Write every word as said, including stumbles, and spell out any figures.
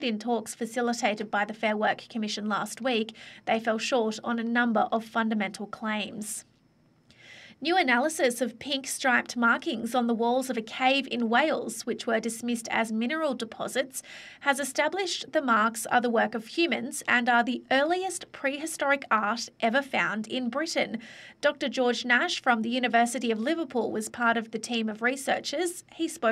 In talks facilitated by the Fair Work Commission last week, they fell short on a number of fundamental claims. New analysis of pink striped markings on the walls of a cave in Wales, which were dismissed as mineral deposits, has established the marks are the work of humans and are the earliest prehistoric art ever found in Britain. Doctor George Nash from the University of Liverpool was part of the team of researchers. He spoke